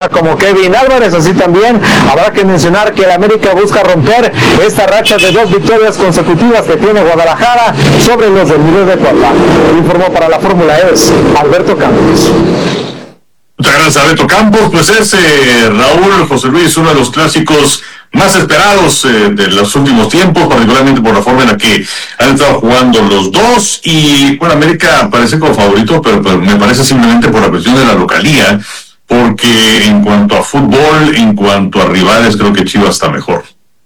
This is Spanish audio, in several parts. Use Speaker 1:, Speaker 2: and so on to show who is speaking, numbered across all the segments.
Speaker 1: como Kevin Álvarez. Así también habrá que mencionar que el América busca romper esta racha de 2 victorias consecutivas que tiene Guadalajara sobre los del Miguel de Puebla. Informó para la Fórmula E Alberto Campos.
Speaker 2: Muchas gracias, Alberto Campos. Pues es Raúl, José Luis, uno de los clásicos más esperados de los últimos tiempos, particularmente por la forma en la que han estado jugando los dos. Y bueno, América parece como favorito, pero me parece simplemente por la cuestión de la localía, porque en cuanto a fútbol, en cuanto a rivales, creo que Chivas está mejor.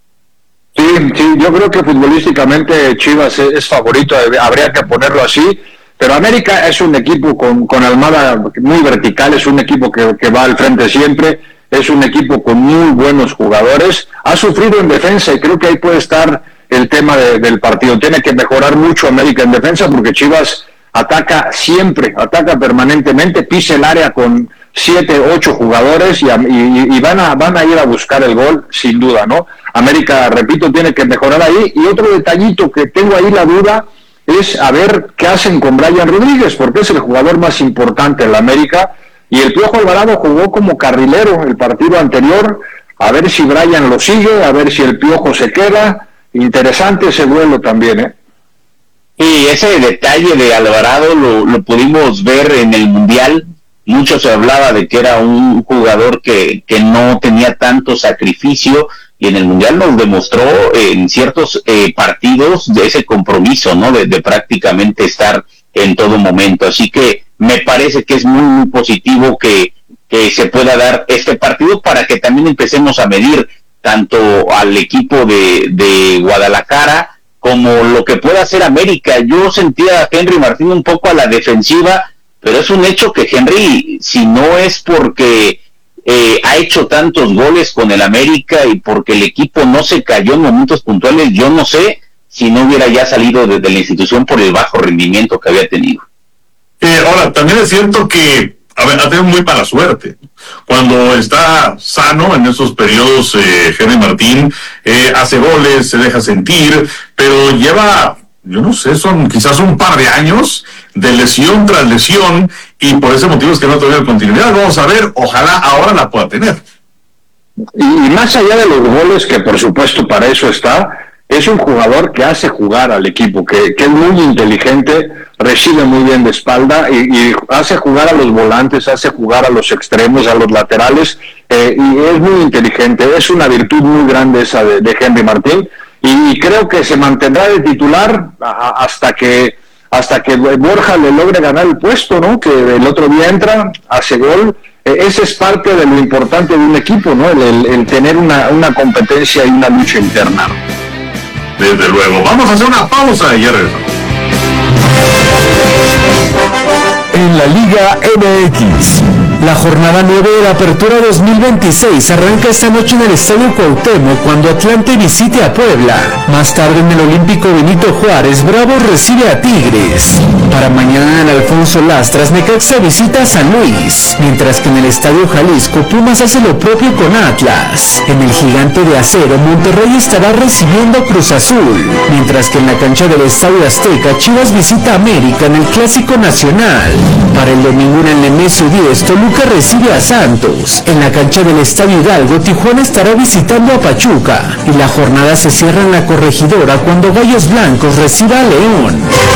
Speaker 3: Sí, yo creo que futbolísticamente Chivas es favorito, habría que ponerlo así. Pero América es un equipo con Almada muy vertical, es un equipo que va al frente siempre, es un equipo con muy buenos jugadores, ha sufrido en defensa y creo que ahí puede estar el tema del partido. Tiene que mejorar mucho América en defensa porque Chivas ataca siempre, ataca permanentemente, pisa el área con 7, 8 jugadores y van a ir a buscar el gol sin duda, ¿no? América, repito, tiene que mejorar ahí. Y otro detallito que tengo ahí la duda es a ver qué hacen con Brian Rodríguez, porque es el jugador más importante en la América, y el Piojo Alvarado jugó como carrilero el partido anterior, a ver si Brian lo sigue, a ver si el Piojo se queda. Interesante ese duelo también, ¿eh?
Speaker 4: Y ese detalle de Alvarado lo pudimos ver en el Mundial. Mucho se hablaba de que era un jugador que no tenía tanto sacrificio, y en el Mundial nos demostró en ciertos partidos de ese compromiso, ¿no? De prácticamente estar en todo momento. Así que me parece que es muy, muy positivo que se pueda dar este partido para que también empecemos a medir tanto al equipo de Guadalajara como lo que pueda hacer América. Yo sentía a Henry Martín un poco a la defensiva, pero es un hecho que Henry, si no es porque ha hecho tantos goles con el América y porque el equipo no se cayó en momentos puntuales, yo no sé si no hubiera ya salido desde la institución por el bajo rendimiento que había tenido.
Speaker 2: Ahora, también es cierto que ha tenido muy mala suerte. Cuando está sano en esos periodos, Henry Martín hace goles, se deja sentir, pero lleva, yo no sé, son quizás un par de años de lesión tras lesión, y por ese motivo es que no ha tenido continuidad. Vamos a ver, ojalá ahora la pueda tener.
Speaker 3: Y más allá de los goles, que por supuesto para eso está, es un jugador que hace jugar al equipo, que es muy inteligente, recibe muy bien de espalda y hace jugar a los volantes, hace jugar a los extremos, a los laterales, y es muy inteligente. Es una virtud muy grande esa de Henry Martín, y creo que se mantendrá de titular hasta que Borja le logre ganar el puesto, ¿no? Que el otro día entra, hace gol. Ese es parte de lo importante de un equipo, ¿no? El tener una competencia y una lucha interna.
Speaker 2: Desde luego. Vamos a hacer una pausa y ya regresamos.
Speaker 5: En la Liga MX, la jornada 9 de la Apertura 2026 arranca esta noche en el Estadio Cuauhtémoc cuando Atlante visite a Puebla. Más tarde en el Olímpico Benito Juárez, Bravos recibe a Tigres. Para mañana en el Alfonso Lastras, Necaxa visita a San Luis, mientras que en el Estadio Jalisco, Pumas hace lo propio con Atlas. En el Gigante de Acero, Monterrey estará recibiendo a Cruz Azul, mientras que en la cancha del Estadio Azteca, Chivas visita a América en el Clásico Nacional. Para el domingo en el Nemesio 10, Toluca recibe a Santos. En la cancha del Estadio Hidalgo, Tijuana estará visitando a Pachuca. Y la jornada se cierra en la Corregidora cuando Gallos Blancos reciba a León.